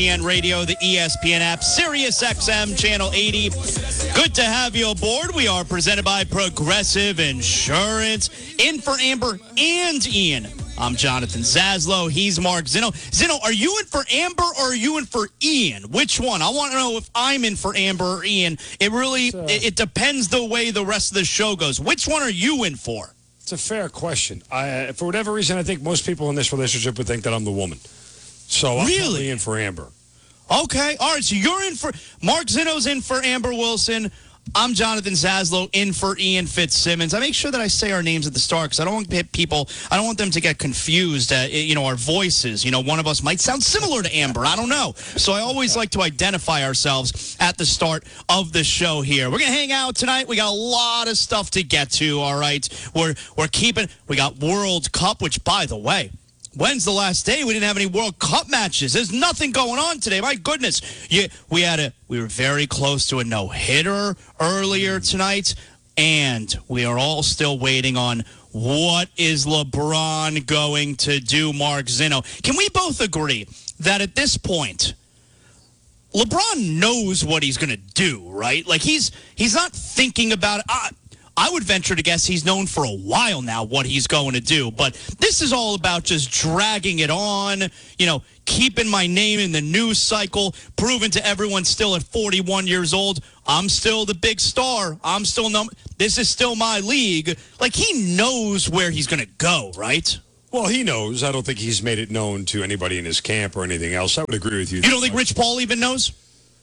ESPN Radio, the ESPN app, Sirius XM, Channel 80. Good to have you aboard. We are presented by Progressive Insurance. In for Amber and Ian, I'm Jonathan Zaslow. He's Mark Zinno. Zinno, are you in for Amber or are you in for Ian? Which one? I want to know if I'm in for Amber or Ian. It really, it depends the way the rest of the show goes. Which one are you in for? It's a fair question. For whatever reason, I think most people in this relationship would think that I'm the woman. So I'm really in for Amber. Okay. All right. So you're in for Mark Zinno's in for Amber Wilson. I'm Jonathan Zaslow in for Ian Fitzsimmons. I make sure that I say our names at the start because I don't want people. I don't want them to get confused. Our voices. One of us might sound similar to Amber. I don't know. So I always like to identify ourselves at the start of the show here. We're gonna hang out tonight. We got a lot of stuff to get to. All right. We're keeping. We got World Cup, which by the way. When's the last day we didn't have any World Cup matches? There's nothing going on today. My goodness. We were very close to a no-hitter earlier tonight, and we are all still waiting on what is LeBron going to do, Mark Zinno. Can we both agree that at this point, LeBron knows what he's going to do, right? Like he's not thinking about it. I would venture to guess he's known for a while now what he's going to do. But this is all about just dragging it on, keeping my name in the news cycle, proving to everyone still at 41 years old, I'm still the big star. This is still my league. Like, he knows where he's going to go, right? Well, he knows. I don't think he's made it known to anybody in his camp or anything else. I would agree with you. You don't think Rich Paul even knows?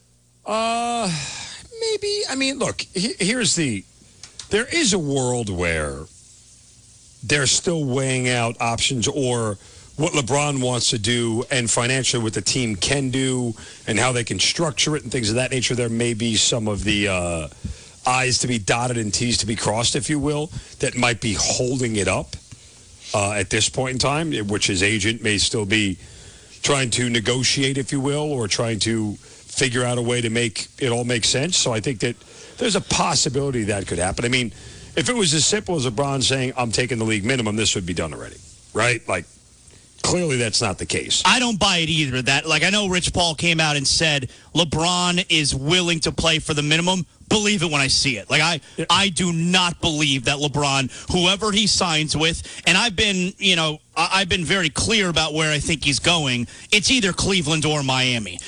Maybe. I mean, look, there is a world where they're still weighing out options or what LeBron wants to do and financially what the team can do and how they can structure it and things of that nature. There may be some of the I's to be dotted and T's to be crossed, if you will, that might be holding it up at this point in time, which his agent may still be trying to negotiate, if you will, or trying to figure out a way to make it all make sense. So I think that there's a possibility that could happen. I mean, if it was as simple as LeBron saying, I'm taking the league minimum, this would be done already, right? Like, clearly that's not the case. I don't buy it either. I know Rich Paul came out and said LeBron is willing to play for the minimum. Believe it when I see it. I do not believe that LeBron, whoever he signs with, and I've been very clear about where I think he's going. It's either Cleveland or Miami.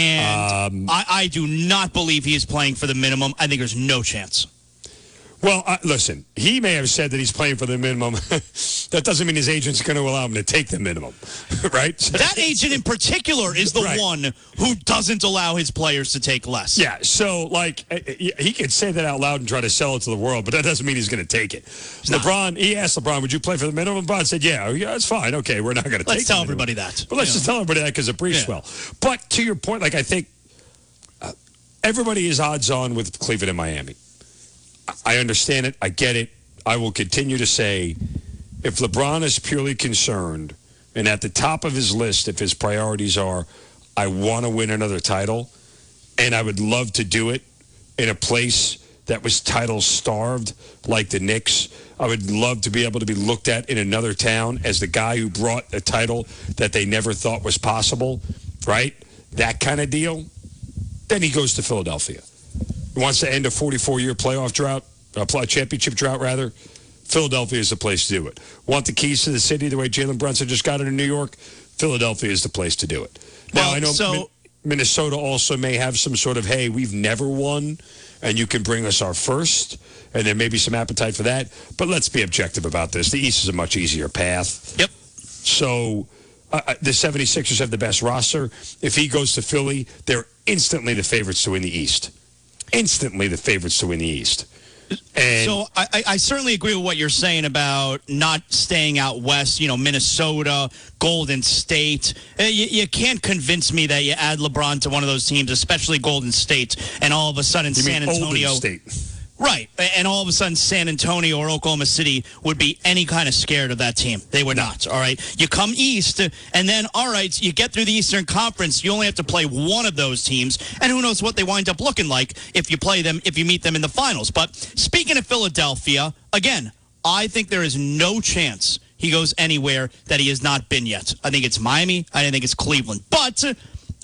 And I do not believe he is playing for the minimum. I think there's no chance. Well, listen, he may have said that he's playing for the minimum. That doesn't mean his agent's going to allow him to take the minimum, right? That agent in particular is the one who doesn't allow his players to take less. Yeah, so, he could say that out loud and try to sell it to the world, but that doesn't mean he's going to take it. He asked LeBron, would you play for the minimum? LeBron said, yeah, it's fine. Okay, we're not going to take it. Let's tell everybody that. But let's just tell everybody that because it briefs well. But to your point, I think everybody is odds on with Cleveland and Miami. I understand it. I get it. I will continue to say, if LeBron is purely concerned, and at the top of his list, if his priorities are, I want to win another title, and I would love to do it in a place that was title starved, like the Knicks. I would love to be able to be looked at in another town as the guy who brought a title that they never thought was possible, right? That kind of deal. Then he goes to Philadelphia. He wants to end a 44-year playoff drought, championship drought, rather. Philadelphia is the place to do it. Want the keys to the city the way Jalen Brunson just got it in New York? Philadelphia is the place to do it. Now, I know Minnesota also may have some sort of, hey, we've never won, and you can bring us our first, and there may be some appetite for that. But let's be objective about this. The East is a much easier path. Yep. So the 76ers have the best roster. If he goes to Philly, they're instantly the favorites to win the East. Instantly the favorites to win the East. And so I certainly agree with what you're saying about not staying out west, Minnesota, Golden State. You can't convince me that you add LeBron to one of those teams, especially Golden State, and all of a sudden San Antonio. State. Right. And all of a sudden San Antonio or Oklahoma City would be any kind of scared of that team. They would not. All right. You come east and then, all right, you get through the Eastern Conference. You only have to play one of those teams. And who knows what they wind up looking like if you meet them in the finals. But speaking of Philadelphia, again, I think there is no chance he goes anywhere that he has not been yet. I think it's Miami. I think it's Cleveland. But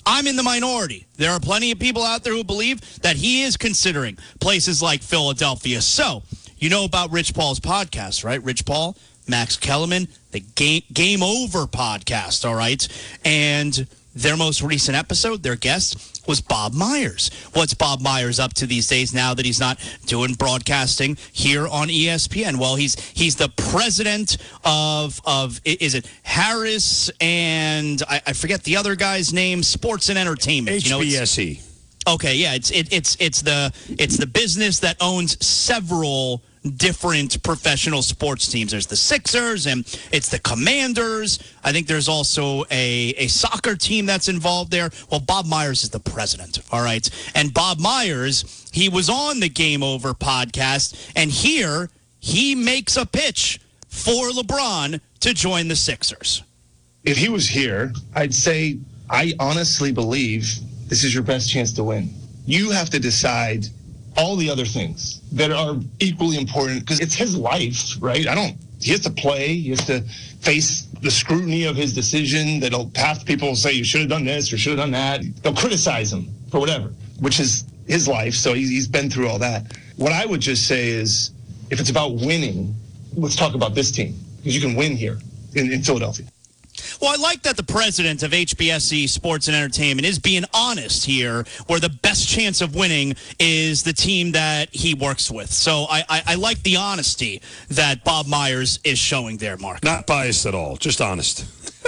I'm in the minority. There are plenty of people out there who believe that he is considering places like Philadelphia. So, you know about Rich Paul's podcast, right? Rich Paul, Max Kellerman, the Game Over podcast, all right? And their most recent episode, their guest, was Bob Myers. What's Bob Myers up to these days now that he's not doing broadcasting here on ESPN? Well, he's the president of is it Harris and I forget the other guy's name, Sports and Entertainment. HBSE. Okay, yeah, it's the business that owns several different professional sports teams. There's the Sixers and it's the Commanders. I think there's also a soccer team that's involved there. Well, Bob Myers is the president, all right? And Bob Myers, he was on the Game Over podcast, and here he makes a pitch for LeBron to join the Sixers. If he was here, I'd say I honestly believe this is your best chance to win. You have to decide all the other things that are equally important because it's his life, right? He has to play. He has to face the scrutiny of his decision. Half people will say you should have done this or should have done that. They'll criticize him for whatever, which is his life. So he's been through all that. What I would just say is if it's about winning, let's talk about this team because you can win here in Philadelphia. Well, I like that the president of HBSE Sports and Entertainment is being honest here, where the best chance of winning is the team that he works with. So I like the honesty that Bob Myers is showing there, Mark. Not biased at all, just honest.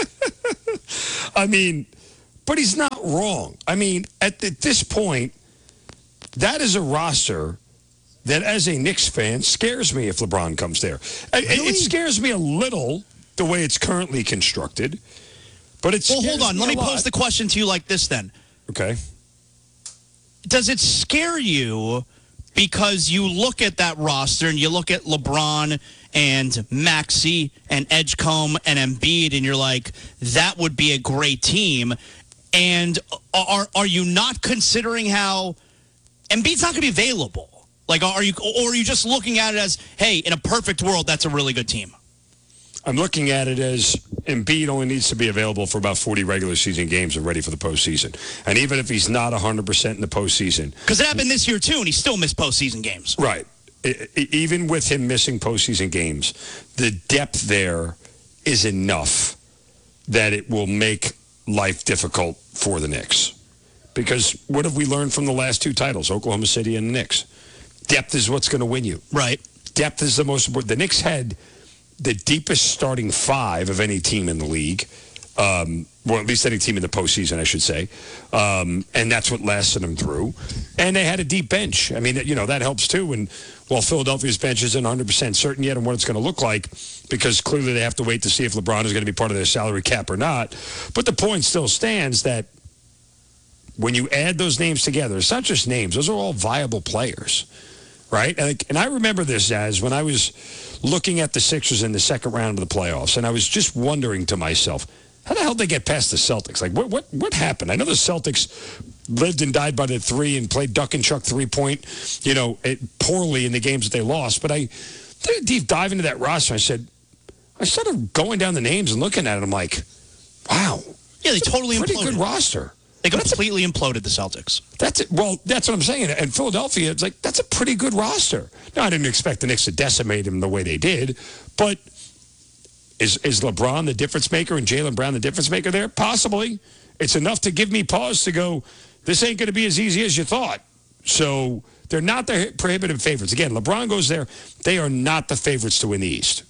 I mean, but he's not wrong. I mean, at this point, that is a roster that, as a Knicks fan, scares me if LeBron comes there. Really? It scares me a little the way it's currently constructed, but it's well. Hold on, let me pose the question to you like this then. Okay. Does it scare you because you look at that roster and you look at LeBron and Maxey and Edgecombe and Embiid, and you're like, that would be a great team? And are you not considering how Embiid's not going to be available? Like, are you just looking at it as, hey, in a perfect world, that's a really good team? I'm looking at it as Embiid only needs to be available for about 40 regular season games and ready for the postseason. And even if he's not 100% in the postseason. Because it happened this year, too, and he still missed postseason games. Right. Even with him missing postseason games, the depth there is enough that it will make life difficult for the Knicks. Because what have we learned from the last two titles, Oklahoma City and the Knicks? Depth is what's going to win you. Right. Depth is the most important. The Knicks had the deepest starting five of any team in the league, or at least any team in the postseason, I should say. And that's what lasted them through. And they had a deep bench. I mean, that helps too. And while Philadelphia's bench isn't 100% certain yet on what it's going to look like, because clearly they have to wait to see if LeBron is going to be part of their salary cap or not. But the point still stands that when you add those names together, it's not just names. Those are all viable players. Right? And I remember this as when I was looking at the Sixers in the second round of the playoffs, and I was just wondering to myself, how the hell did they get past the Celtics? Like, what happened? I know the Celtics lived and died by the three and played duck and chuck three-point, poorly in the games that they lost. But I did a deep dive into that roster. I started going down the names and looking at it. I'm like, wow. Yeah, they totally pretty imploded. Good roster. They completely imploded the Celtics. That's it. Well, that's what I'm saying. And Philadelphia, it's like, that's a pretty good roster. Now, I didn't expect the Knicks to decimate them the way they did, but is LeBron the difference maker and Jaylen Brown the difference maker there? Possibly. It's enough to give me pause to go, this ain't going to be as easy as you thought. So they're not the prohibitive favorites. Again, LeBron goes there. They are not the favorites to win the East.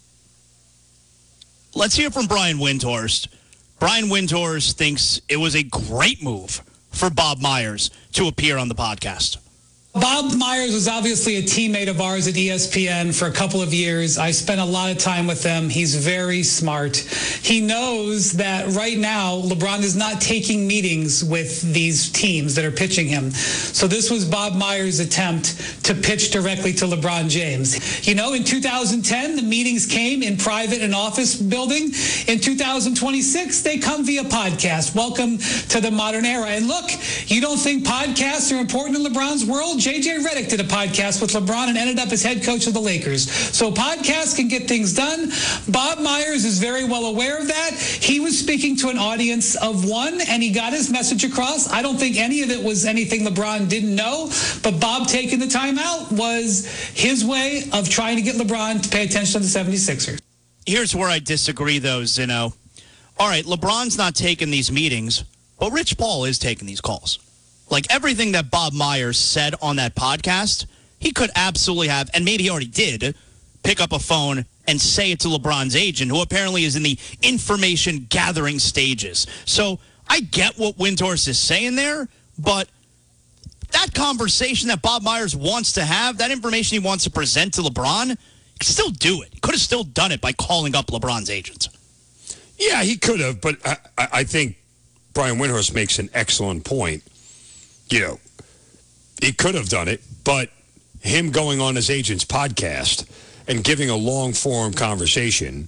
Let's hear from Brian Windhorst. Brian Windhorst thinks it was a great move for Bob Myers to appear on the podcast. Bob Myers was obviously a teammate of ours at ESPN for a couple of years. I spent a lot of time with him. He's very smart. He knows that right now LeBron is not taking meetings with these teams that are pitching him. So this was Bob Myers' attempt to pitch directly to LeBron James. In 2010, the meetings came in private and office building. In 2026, they come via podcast. Welcome to the modern era. And look, you don't think podcasts are important in LeBron's world? J.J. Redick did a podcast with LeBron and ended up as head coach of the Lakers. So podcasts can get things done. Bob Myers is very well aware of that. He was speaking to an audience of one, and he got his message across. I don't think any of it was anything LeBron didn't know, but Bob taking the time out was his way of trying to get LeBron to pay attention to the 76ers. Here's where I disagree, though, Zeno. All right, LeBron's not taking these meetings, but Rich Paul is taking these calls. Like, everything that Bob Myers said on that podcast, he could absolutely have, and maybe he already did, pick up a phone and say it to LeBron's agent, who apparently is in the information gathering stages. So I get what Windhorst is saying there, but that conversation that Bob Myers wants to have, that information he wants to present to LeBron, he could still do it. He could have still done it by calling up LeBron's agents. Yeah, he could have, but I think Brian Windhorst makes an excellent point. You know, he could have done it, but him going on his agent's podcast and giving a long-form conversation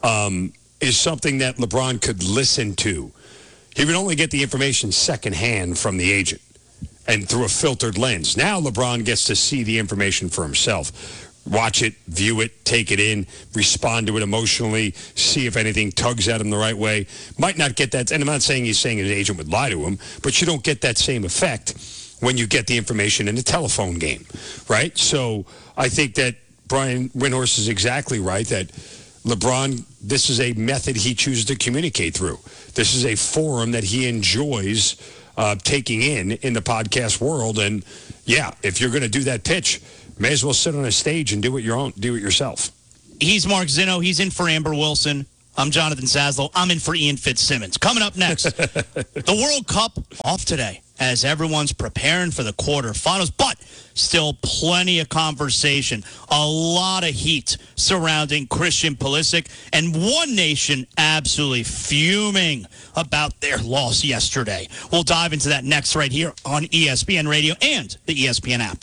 is something that LeBron could listen to. He would only get the information secondhand from the agent and through a filtered lens. Now LeBron gets to see the information for himself. Watch it, view it, take it in, respond to it emotionally, see if anything tugs at him the right way. Might not get that, and I'm not saying he's saying his agent would lie to him, but you don't get that same effect when you get the information in a telephone game, right? So I think that Brian Windhorst is exactly right that LeBron, this is a method he chooses to communicate through. This is a forum that he enjoys taking in the podcast world. And yeah, if you're going to do that pitch, may as well sit on a stage and do it yourself. He's Mark Zinno. He's in for Amber Wilson. I'm Jonathan Zaslow. I'm in for Ian Fitzsimmons. Coming up next, the World Cup off today as everyone's preparing for the quarterfinals, but still plenty of conversation, a lot of heat surrounding Christian Pulisic, and one nation absolutely fuming about their loss yesterday. We'll dive into that next right here on ESPN Radio and the ESPN app.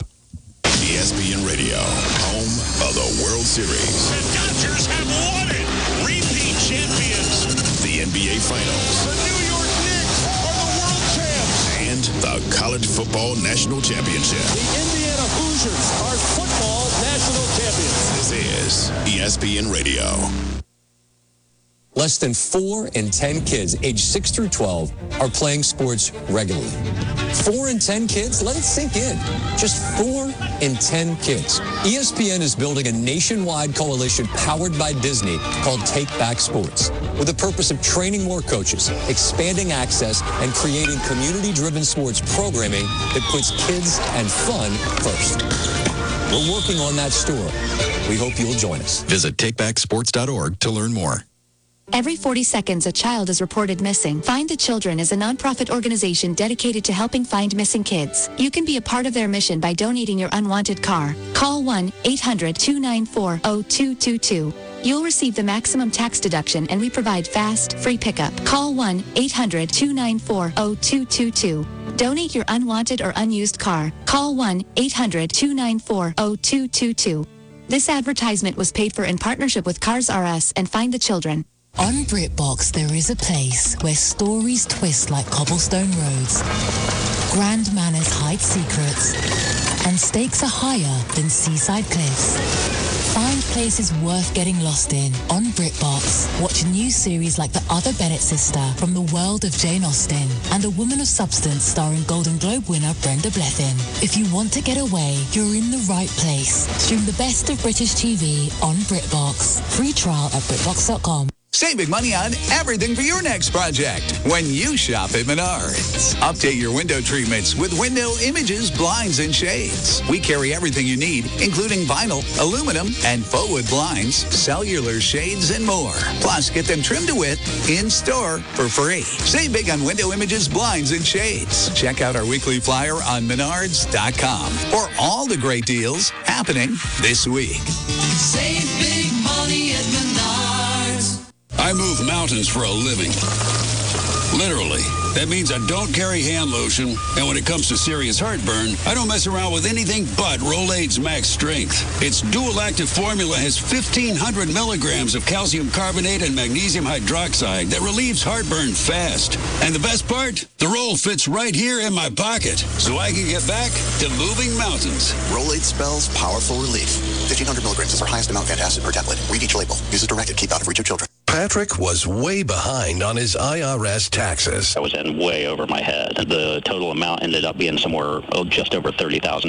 ESPN Radio, home of the World Series. The Dodgers have won it. Repeat champions. The NBA Finals. The New York Knicks are the world champs. And the College Football National Championship. The Indiana Hoosiers are football national champions. This is ESPN Radio. Less than 4 in 10 kids aged 6 through 12 are playing sports regularly. 4 in 10 kids? Let it sink in. Just 4 in 10 kids. ESPN is building a nationwide coalition powered by Disney called Take Back Sports, with the purpose of training more coaches, expanding access, and creating community-driven sports programming that puts kids and fun first. We're working on that story. We hope you'll join us. Visit takebacksports.org to learn more. Every 40 seconds, a child is reported missing. Find the Children is a nonprofit organization dedicated to helping find missing kids. You can be a part of their mission by donating your unwanted car. Call 1-800-294-0222. You'll receive the maximum tax deduction, and we provide fast, free pickup. Call 1-800-294-0222. Donate your unwanted or unused car. Call 1-800-294-0222. This advertisement was paid for in partnership with Cars R Us and Find the Children. On BritBox, there is a place where stories twist like cobblestone roads, grand manners hide secrets, and stakes are higher than seaside cliffs. Find places worth getting lost in on BritBox. Watch new series like The Other Bennett Sister from the world of Jane Austen and A Woman of Substance starring Golden Globe winner Brenda Blethyn. If you want to get away, you're in the right place. Stream the best of British TV on BritBox. Free trial at BritBox.com. Save big money on everything for your next project when you shop at Menards. Update your window treatments with Window Images Blinds and Shades. We carry everything you need, including vinyl, aluminum, and faux wood blinds, cellular shades, and more. Plus, get them trimmed to width in-store for free. Save big on Window Images Blinds and Shades. Check out our weekly flyer on Menards.com for all the great deals happening this week. Save big money at Menards. I move mountains for a living. Literally. That means I don't carry hand lotion, and when it comes to serious heartburn, I don't mess around with anything but Rolaids Max Strength. Its dual-active formula has 1,500 milligrams of calcium carbonate and magnesium hydroxide that relieves heartburn fast. And the best part? The roll fits right here in my pocket, so I can get back to moving mountains. Rolaids spells powerful relief. 1,500 milligrams is our highest amount of antacid per tablet. Read each label. Use as directed. Keep out of reach of children. Patrick was way behind on his IRS taxes. I was in way over my head. The total amount ended up being somewhere just over $30,000.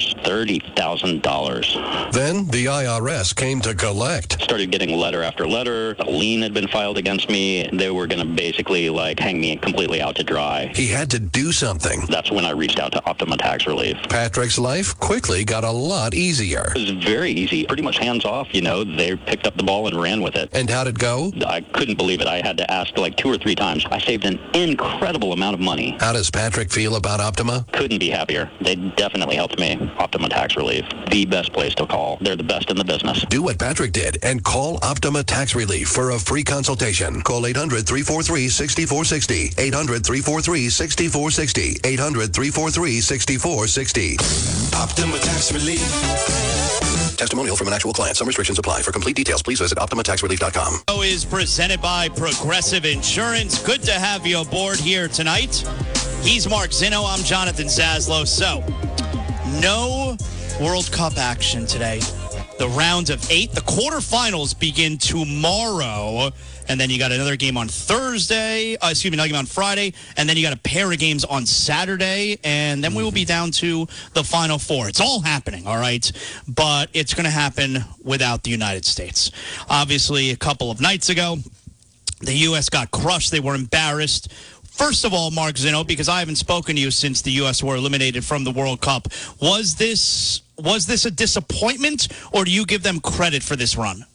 $30,000. Then the IRS came to collect. Started getting letter after letter. A lien had been filed against me. They were going to basically hang me completely out to dry. He had to do something. That's when I reached out to Optima Tax Relief. Patrick's life quickly got a lot easier. It was very easy. Pretty much hands off, They picked up the ball and ran with it. And how'd it go? I couldn't believe it. I had to ask 2 or 3 times. I saved an incredible amount of money. How does Patrick feel about Optima? Couldn't be happier. They definitely helped me. Optima Tax Relief, the best place to call. They're the best in the business. Do what Patrick did and call Optima Tax Relief for a free consultation. Call 800-343-6460. 800-343-6460. 800-343-6460. Optima Tax Relief. Testimonial from an actual client. Some restrictions apply. For complete details, please visit OptimaTaxRelief.com. Show is presented by Progressive Insurance. Good to have you aboard here tonight. He's Mark Zinno. I'm Jonathan Zaslow. So, no World Cup action today. The round of 8. The quarterfinals begin tomorrow. And then you got another game on Thursday. Another game on Friday. And then you got a pair of games on Saturday. And then we will be down to the Final Four. It's all happening, all right? But it's going to happen without the United States. Obviously, a couple of nights ago, the U.S. got crushed. They were embarrassed. First of all, Mark Zinno, because I haven't spoken to you since the U.S. were eliminated from the World Cup, was this a disappointment, or do you give them credit for this run?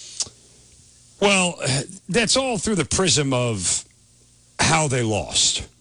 Well, that's all through the prism of how they lost.